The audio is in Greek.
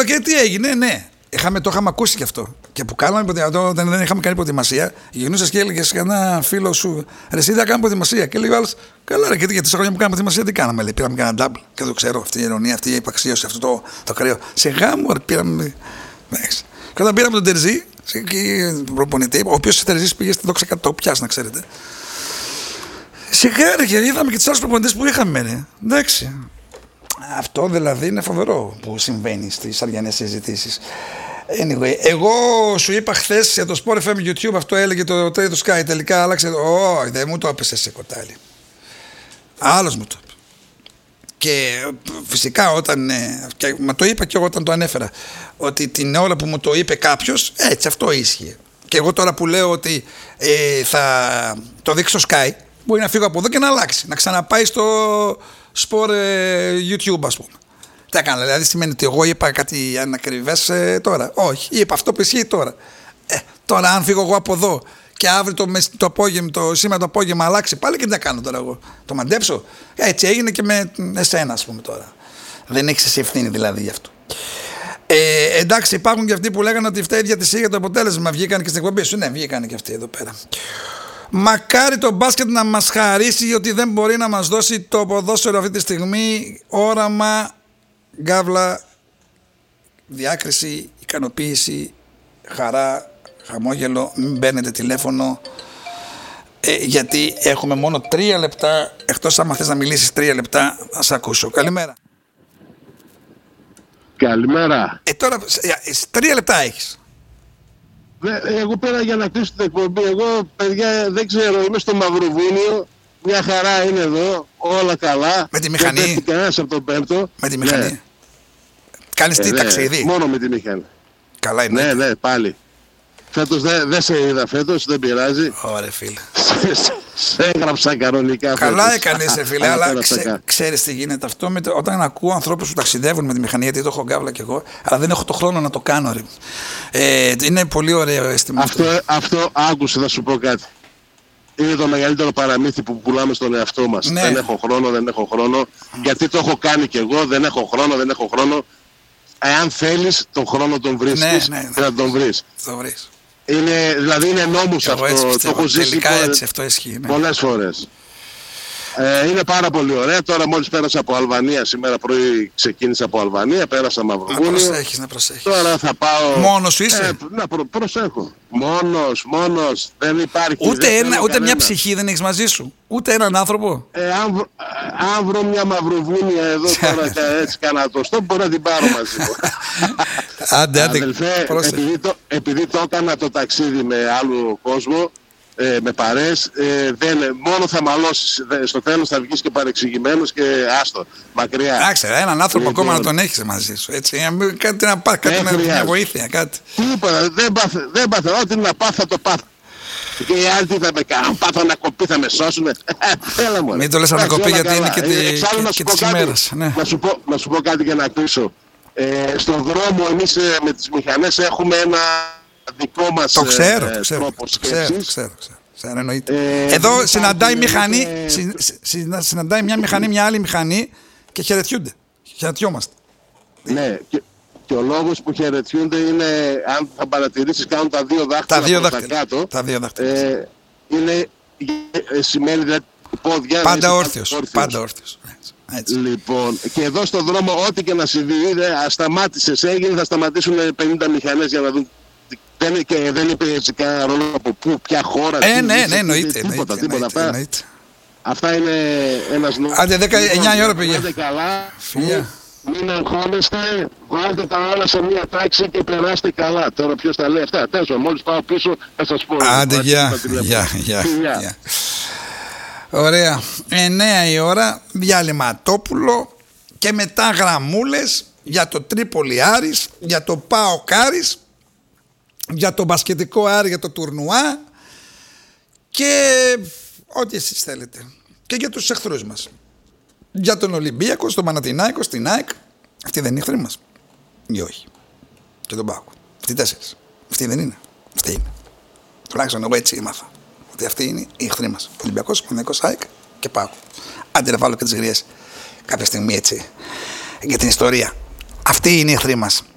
καλοκαίρι τι έγινε, ναι. Το είχαμε ακούσει κι αυτό. Και που κάναμε, όταν δεν είχαμε κάνει προετοιμασία, γυρνούσες και έλεγες σε ένα φίλο σου, ρε, εσύ δεν κάναμε προετοιμασία. Και λέει ο άλλος, καλά, ρε, γιατί 4 χρόνια που κάναμε προετοιμασία, τι κάναμε. Λέει, πήραμε κανένα double. Και δεν το ξέρω, αυτή η ειρωνία, αυτή η υπαξίωση, αυτό το κρύο. Σε γάμο, ρε, πήραμε. Και όταν πήραμε τον Τερζή, τον προπονητή, ο οποίος Τερζής πήγε στη Δόξα 100, το πιάσει, να ξέρετε. Σιγά, ρε, και είδαμε και τους άλλους προπονητές που είχαμε, ρε. Εντάξει. Αυτό δηλαδή είναι φοβερό που συμβαίνει στις αριανές συζητήσεις. Anyway, εγώ σου είπα χθες για το Sport FM YouTube, αυτό έλεγε το τρίτο Sky, τελικά άλλαξε. Όχι, δεν μου το έπεσε σε κοτάλι. Άλλος μου το είπε. Και φυσικά όταν. Μα το είπα και εγώ όταν το ανέφερα. Ότι την ώρα που μου το είπε κάποιος, έτσι αυτό ίσχυε. Και εγώ τώρα που λέω ότι θα το δείξω Sky, μπορεί να φύγω από εδώ και να αλλάξει. Να ξαναπάει στο Sport YouTube, ας πούμε. Τι έκανα, δηλαδή σημαίνει ότι εγώ είπα κάτι ανακριβές τώρα. Όχι, είπα αυτό που ισχύει τώρα. Τώρα αν φύγω εγώ από εδώ και αύριο σήμερα το απόγευμα αλλάξει πάλι, και τι να κάνω τώρα εγώ. Το μαντέψω. Έτσι έγινε και με εσένα, ας πούμε, τώρα. Δεν έχεις εσύ ευθύνη δηλαδή γι' αυτό. Εντάξει, υπάρχουν και αυτοί που λέγανε ότι φταίει η διατησία για το αποτέλεσμα. Βγήκαν και στην εκπομπή σου. Ναι, βγήκαν και αυτοί εδώ πέρα. Μακάρι το μπάσκετ να μας χαρίσει ότι δεν μπορεί να μας δώσει το ποδόσφαιρο αυτή τη στιγμή όραμα, γκάβλα, διάκριση, ικανοποίηση, χαρά, χαμόγελο. Μην παίρνετε τηλέφωνο, γιατί έχουμε μόνο 3 λεπτά, εκτός άμα θες να μιλήσεις 3 λεπτά, θα σε ακούσω. Καλημέρα. Καλημέρα. Τώρα 3 λεπτά έχεις. Εγώ πέρα για να κλείσω την εκπομπή. Εγώ, παιδιά, δεν ξέρω, είμαι στο Μαυροβούνιο. Μια χαρά είναι εδώ, όλα καλά. Με τη μηχανή. Δεν πέφτει κανένας από τον Πέμπτο. Με τη μηχανή. Ναι. Κάνεις τι, ταξίδι? Μόνο με τη μηχανή. Καλά είναι. Ναι, πάλι. Φέτος δεν σε είδα φέτος, δεν πειράζει. Ωραία, φίλε. Σε έγραψα κανονικά. Καλά έκανες, φίλε, αλλά ξέρεις τι γίνεται αυτό όταν ακούω ανθρώπους που ταξιδεύουν με τη μηχανή, γιατί το έχω γκάβλα κι εγώ, αλλά δεν έχω το χρόνο να το κάνω, ρε. Είναι πολύ ωραίο αίσθημα αυτό. Άκουσε, θα σου πω κάτι. Είναι το μεγαλύτερο παραμύθι που πουλάμε στον εαυτό μας. Ναι. Δεν έχω χρόνο. Γιατί το έχω κάνει κι εγώ, δεν έχω χρόνο. Εάν θέλεις, τον χρόνο τον βρίσκεις, να τον βρεις. Δηλαδή είναι νόμος αυτό, το έχω ζήσει πολλές φορές. Είναι πάρα πολύ ωραία. Τώρα μόλις πέρασα από Αλβανία, σήμερα πρωί ξεκίνησα από Αλβανία, πέρασα Μαυροβούνιο. Να προσέχεις. Τώρα θα πάω... Μόνος σου είσαι? Προσέχω. Μόνος, δεν υπάρχει. Ούτε μια ψυχή δεν έχεις μαζί σου? Ούτε έναν άνθρωπο? Αν βρω μια Μαυροβούνια εδώ τώρα και έτσι κανένα τοστό, μπορώ να την πάρω μαζί μου. Άντε, αδελφέ, επειδή το έκανα το ταξίδι με άλλο κόσμο, με παρές, μόνο θα μαλώσεις. Στο τέλος θα βγεις και παρεξηγημένος και άστο, μακριά. Εντάξει, έναν άνθρωπο ακόμα να τον έχεις μαζί σου, έτσι, κάτι μια βοήθεια, κάτι. Τίποτα, δεν πάθα, ό,τι να πάθω θα το πάθω. Και οι άλλοι τι θα με κάνουν, πάθω ανακοπή, θα με σώσουνε. Έλα μου. Μην το λες ανακοπή, γιατί είναι και της ημέρας. Να σου πω κάτι για να κλείσω. Στον δρόμο εμείς με τις μηχανές έχουμε ένα δικό μας τρόπο σκέψης. Ξέρω, εννοείται. Εδώ συναντάει μια μηχανή μια άλλη μηχανή και χαιρετιόμαστε. Ναι, και ο λόγος που χαιρετιούνται είναι, αν θα παρατηρήσεις, κάνουν τα δύο δάχτυλα προς τα κάτω. Τα δύο δάχτυλα. Σημαίνει δηλαδή πόδια. Πάντα όρθιος. Έτσι. Λοιπόν, και εδώ στον δρόμο ό,τι και να συμβεί, σταμάτησες, έγινε, θα σταματήσουν 50 μηχανές για να δουν. Και δεν είπε έτσι κανένα ρόλο από πού, ποια χώρα. Ναι, εννοείται. Αυτά είναι ένας νόμος. Άντε 19 η ώρα πήγε. Άντε καλά. Μην αγχώνεστε, βάλτε τα όλα σε μια τάξη και περάστε καλά. Τώρα ποιος τα λέει αυτά? Τέλος, μόλις πάω πίσω θα σας πω. Άντε, γεια. Ωραία. 9 η ώρα, διαλυματόπουλο και μετά γραμμούλες για το Τρίπολη Άρης, για το ΠΑΟΚ Άρης, για το μπασκετικό Άρη, για το τουρνουά και ό,τι εσείς θέλετε. Και για τους εχθρούς μας. Για τον Ολυμπιακό, στον Παναθηναϊκό, στην ΑΕΚ. Αυτοί δεν είναι εχθροί μας? Ή όχι? Και τον ΠΑΟΚ. Αυτοί 4. Αυτοί δεν είναι? Αυτοί είναι. Τουλάχιστον εγώ έτσι έμαθα. Ότι αυτοί είναι οι εχθροί μας. Ολυμπιακός, Παναθηναϊκός, ΑΕΚ και ΠΑΟΚ. Άντε να βάλω και τις γριές κάποια στιγμή έτσι για την ιστορία. Αυτοί είναι οι εχθροί μας.